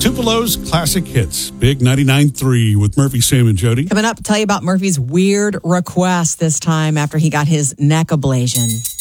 Tupelo's Classic Hits. Big 99.3 with Murphy, Sam, and Jody. Coming up, tell you about Murphy's weird request this time after he got his neck ablation.